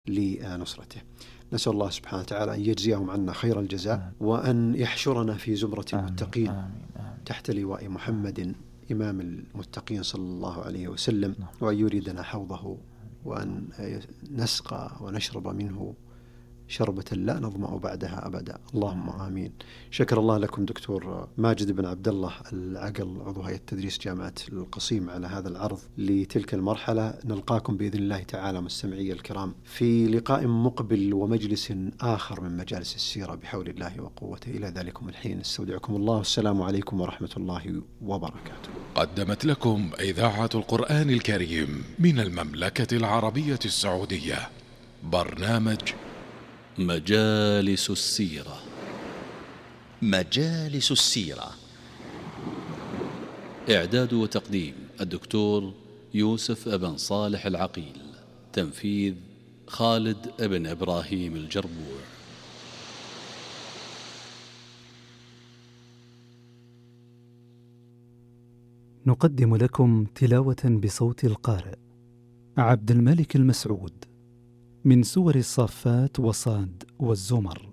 لنصرته. نسأل الله سبحانه وتعالى أن يجزيهم عنا خير الجزاء، وأن يحشرنا في زمرة المتقين تحت لواء محمد إمام المتقين صلى الله عليه وسلم، وأن يريدنا حوضه، وأن نسقى ونشرب منه شربة لا نظمأ بعدها أبدا، اللهم آمين. شكر الله لكم دكتور ماجد بن عبد الله العقل، عضو هيئة تدريس جامعة القصيم، على هذا العرض لتلك المرحلة. نلقاكم بإذن الله تعالى مستمعي الكرام في لقاء مقبل ومجلس آخر من مجالس السيرة بحول الله وقوته. إلى ذلكم الحين استودعكم الله، والسلام عليكم ورحمة الله وبركاته. قدمت لكم إذاعة القرآن الكريم من المملكة العربية السعودية برنامج مجالس السيرة. مجالس السيرة، إعداد وتقديم الدكتور يوسف ابن صالح العقيل، تنفيذ خالد ابن إبراهيم الجربوع. نقدم لكم تلاوة بصوت القارئ عبد الملك المسعود من سور الصافات وصاد والزمر.